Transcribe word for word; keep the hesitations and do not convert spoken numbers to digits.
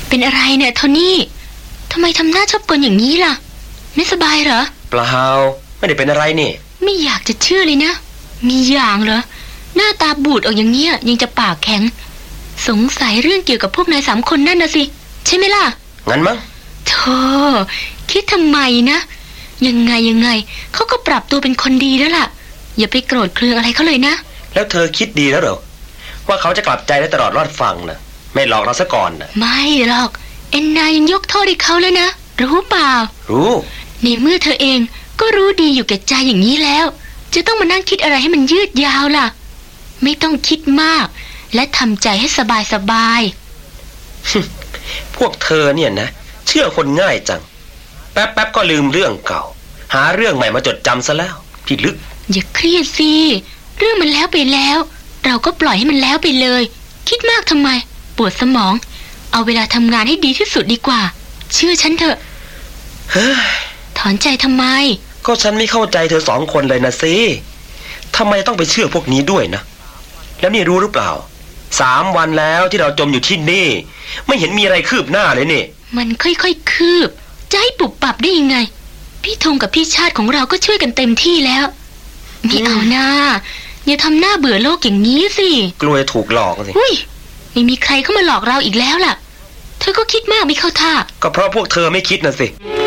เป็นอะไรเนี่ยโทนี่ทำไมทำหน้าชอบกลอย่างนี้ล่ะไม่สบายเหรอเปล่าไม่ได้เป็นอะไรนี่ไม่อยากจะเชื่อเลยนะมีอย่างเหรอหน้าตาบูดออกอย่างเงี้ยยังจะปากแข็งสงสัยเรื่องเกี่ยวกับพวกนายสามคนนั่นนะสิใช่ไหมล่ะงั้นมั้งโธ่คิดทำไมนะยังไงยังไงเขาก็ปรับตัวเป็นคนดีแล้วล่ะอย่าไปโกรธเคืองอะไรเขาเลยนะแล้วเธอคิดดีแล้วเหรอว่าเขาจะกลับใจได้ตลอดรอดฟังนะไม่หลอกเราซะก่อนนะไม่หรอกเอ็นนายังยกโทษให้เขาเลยนะรู้เปล่ารู้ในเมื่อเธอเองก็รู้ดีอยู่แก่ใจอย่างนี้แล้วจะต้องมานั่งคิดอะไรให้มันยืดยาวล่ะไม่ต้องคิดมากและทำใจให้สบายสบายพวกเธอเนี่ยนะเชื่อคนง่ายจังแป๊บแป๊บก็ลืมเรื่องเก่าหาเรื่องใหม่มาจดจำซะแล้วพี่ลึกอย่าเครียดสิเรื่องมันแล้วไปแล้วเราก็ปล่อยให้มันแล้วไปเลยคิดมากทำไมปวดสมองเอาเวลาทำงานให้ดีที่สุดดีกว่าเชื่อฉันเถอะเฮ้ยถอนใจทำไมก็ฉันไม่เข้าใจเธอสองคนเลยนะสิทำไมต้องไปเชื่อพวกนี้ด้วยนะแล้วนี่รู้หรือเปล่าสามวันแล้วที่เราจมอยู่ที่นี่ไม่เห็นมีอะไรคืบหน้าเลยนี่มันค่อยๆคืบจะให้ปุบปับได้ยังไงพี่ธงกับพี่ชาติของเราก็ช่วยกันเต็มที่แล้วไม่เอาหน้าอย่าทำหน้าเบื่อโลกอย่างนี้สิกลัวถูกหลอกสิอุ้ยไม่มีใครเข้ามาหลอกเราอีกแล้วล่ะเธอก็คิดมากไม่เข้าท่าก็เพราะพวกเธอไม่คิดน่ะสิ